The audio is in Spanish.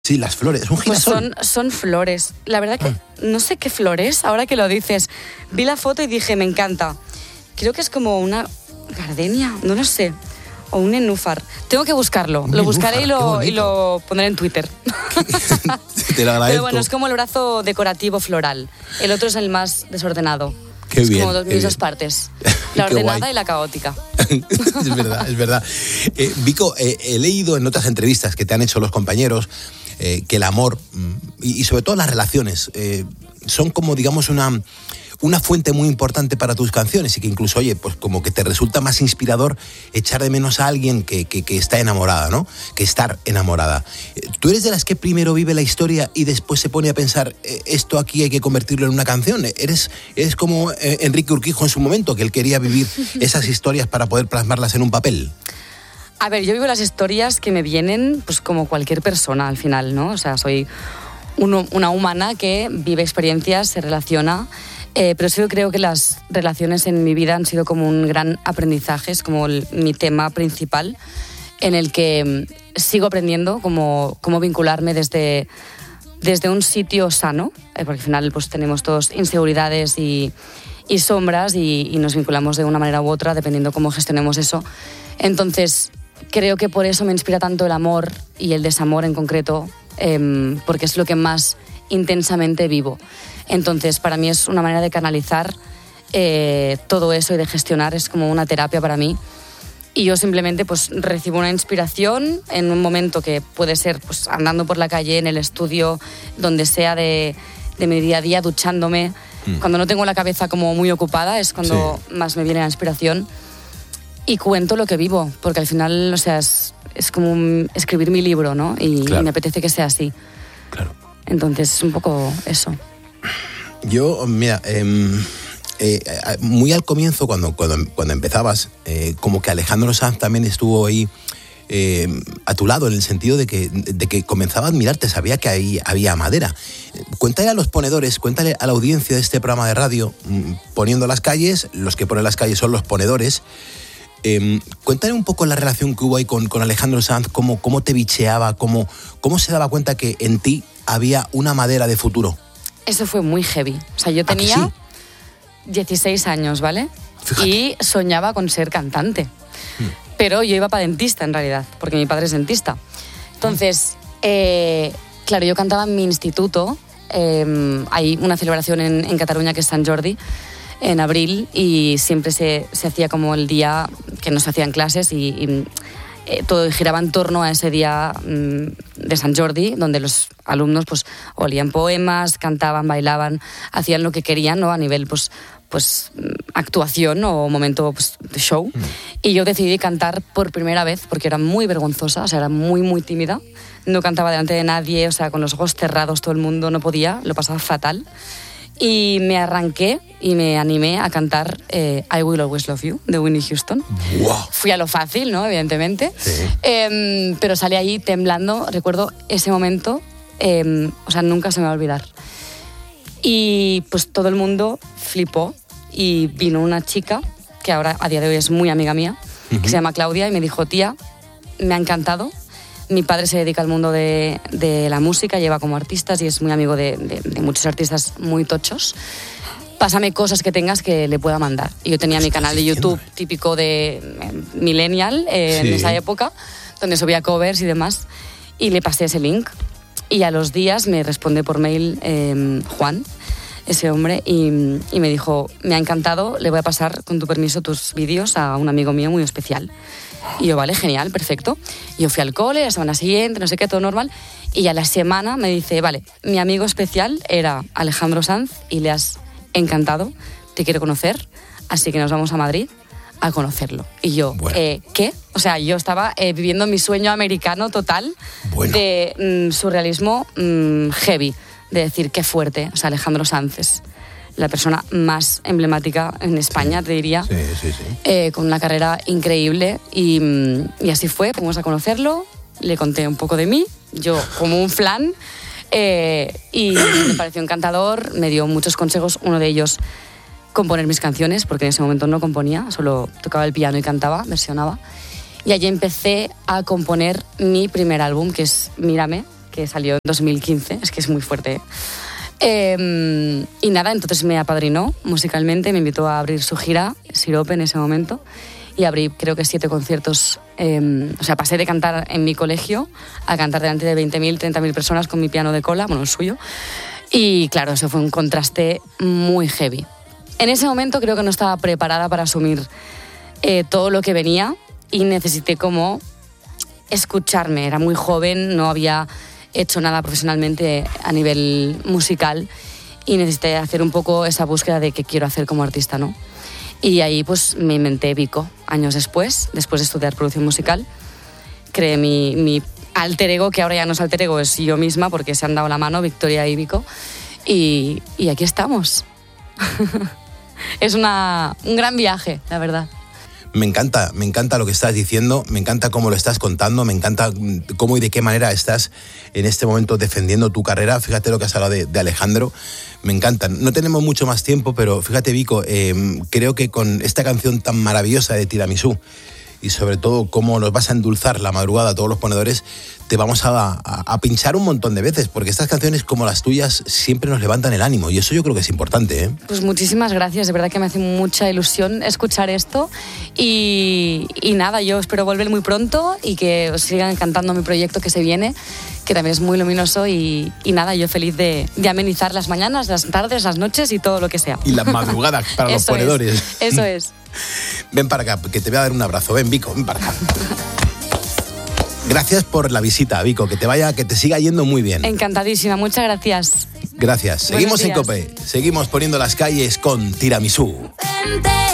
Sí, las flores, es un girasol. Pues son flores. La verdad que no sé qué flores, ahora que lo dices. Vi la foto y dije, me encanta. Creo que es como una gardenia, no lo sé. O un nenúfar. Tengo que buscarlo. Lo buscaré y lo pondré en Twitter. Te lo agradezco. Pero bueno, es como el brazo decorativo floral. El otro es el más desordenado. Qué bien. Es como mis dos partes. La ordenada y la caótica. Es verdad, es verdad. Vico, he leído en otras entrevistas que te han hecho los compañeros que el amor y sobre todo las relaciones son como, digamos, una fuente muy importante para tus canciones y que incluso, oye, pues como que te resulta más inspirador echar de menos a alguien que está enamorada, ¿no? Que estar enamorada. ¿Tú eres de las que primero vive la historia y después se pone a pensar esto aquí hay que convertirlo en una canción? ¿Eres como Enrique Urquijo en su momento, que él quería vivir esas historias para poder plasmarlas en un papel? A ver, yo vivo las historias que me vienen pues como cualquier persona al final, ¿no? O sea, soy una humana que vive experiencias, se relaciona. Pero sí creo que las relaciones en mi vida han sido como un gran aprendizaje, es como mi tema principal, en el que sigo aprendiendo cómo vincularme desde un sitio sano, porque al final pues tenemos todos inseguridades y sombras y nos vinculamos de una manera u otra dependiendo cómo gestionemos eso. Entonces creo que por eso me inspira tanto el amor y el desamor en concreto, porque es lo que más intensamente vivo. Entonces, para mí es una manera de canalizar todo eso y de gestionar, es como una terapia para mí. Y yo simplemente pues recibo una inspiración en un momento que puede ser pues andando por la calle, en el estudio, donde sea de mi día a día, duchándome. Cuando no tengo la cabeza como muy ocupada es cuando más me viene la inspiración. Y cuento lo que vivo, porque al final, o sea, es como escribir mi libro, ¿no? Y me apetece que sea así. Claro. Entonces, es un poco eso. Yo, mira, muy al comienzo, cuando empezabas, como que Alejandro Sanz también estuvo ahí a tu lado, en el sentido de que comenzaba a admirarte, sabía que había madera. Cuéntale a los ponedores, cuéntale a la audiencia de este programa de radio, poniendo las calles, los que ponen las calles son los ponedores. Cuéntale un poco la relación que hubo ahí con Alejandro Sanz, cómo te bicheaba, cómo se daba cuenta que en ti había una madera de futuro. Eso fue muy heavy. O sea, yo tenía 16 años, ¿vale? Fíjate. Y soñaba con ser cantante. Pero yo iba para dentista, en realidad, porque mi padre es dentista. Entonces, claro, yo cantaba en mi instituto. Hay una celebración en Cataluña que es Sant Jordi, en abril, y siempre se hacía como el día que nos hacían clases y todo giraba en torno a ese día de Sant Jordi, donde los alumnos pues olían poemas, cantaban, bailaban, hacían lo que querían, ¿no? A nivel pues actuación o momento pues, de show. Y yo decidí cantar por primera vez porque era muy vergonzosa, o sea, era muy, muy tímida. No cantaba delante de nadie, o sea, con los ojos cerrados todo el mundo, no podía, lo pasaba fatal. Y me arranqué y me animé a cantar I Will Always Love You, de Whitney Houston. Wow. Fui a lo fácil, ¿no? Evidentemente. Sí. Pero salí ahí temblando. Recuerdo ese momento, o sea, nunca se me va a olvidar. Y pues todo el mundo flipó y vino una chica, que ahora a día de hoy es muy amiga mía, que se llama Claudia, y me dijo, tía, me ha encantado. Mi padre se dedica al mundo de la música, lleva como artistas y es muy amigo de muchos artistas muy tochos. Pásame cosas que tengas que le pueda mandar. Y yo tenía mi canal de YouTube típico de millennial en esa época, donde subía covers y demás, y le pasé ese link. Y a los días me responde por mail Juan, ese hombre, y me dijo, me ha encantado, le voy a pasar con tu permiso tus vídeos a un amigo mío muy especial. Y yo, vale, genial, perfecto. Yo fui al cole, la semana siguiente, no sé qué, todo normal. Y a la semana me dice, vale, mi amigo especial era Alejandro Sanz y le has encantado, te quiero conocer, así que nos vamos a Madrid a conocerlo. Y yo, bueno. ¿Qué? O sea, yo estaba viviendo mi sueño americano total, bueno, de surrealismo heavy, de decir, qué fuerte. O sea, Alejandro Sanz es la persona más emblemática en España, te diría, con una carrera increíble. Y así fue, fuimos a conocerlo, le conté un poco de mí, yo como un flan, y me pareció encantador, me dio muchos consejos, uno de ellos, componer mis canciones, porque en ese momento no componía, solo tocaba el piano y cantaba, versionaba. Y allí empecé a componer mi primer álbum, que es Mírame, que salió en 2015, es que es muy fuerte. Y nada, entonces me apadrinó musicalmente, me invitó a abrir su gira, Sirope en ese momento, y abrí creo que 7 conciertos. O sea, pasé de cantar en mi colegio a cantar delante de 20.000, 30.000 personas con mi piano de cola, bueno, el suyo. Y claro, eso fue un contraste muy heavy. En ese momento creo que no estaba preparada para asumir todo lo que venía y necesité como escucharme. Era muy joven, no había hecho nada profesionalmente a nivel musical y necesité hacer un poco esa búsqueda de qué quiero hacer como artista, ¿no? Y ahí pues me inventé Vico. Años después de estudiar producción musical, creé mi alter ego, que ahora ya no es alter ego, es yo misma, porque se han dado la mano, Victoria y Vico, y aquí estamos. Es un gran viaje, la verdad. Me encanta lo que estás diciendo, me encanta cómo lo estás contando, me encanta cómo y de qué manera estás en este momento defendiendo tu carrera. Fíjate lo que has hablado de Alejandro, me encanta. No tenemos mucho más tiempo, pero fíjate, Vico, creo que con esta canción tan maravillosa de Tiramisú y sobre todo cómo nos vas a endulzar la madrugada a todos los ponedores, te vamos a pinchar un montón de veces, porque estas canciones como las tuyas siempre nos levantan el ánimo y eso yo creo que es importante, ¿eh? Pues muchísimas gracias, de verdad que me hace mucha ilusión escuchar esto y nada, yo espero volver muy pronto y que os sigan encantando mi proyecto que se viene, que también es muy luminoso y nada, yo feliz de amenizar las mañanas, las tardes, las noches y todo lo que sea. Y las madrugadas para los ponedores. Eso es. Ven para acá, que te voy a dar un abrazo. Ven, Vico, ven para acá. Gracias por la visita, Vico. Que te siga yendo muy bien. Encantadísima, muchas gracias. Gracias. Seguimos en COPE. Seguimos poniendo las calles con Tiramisú.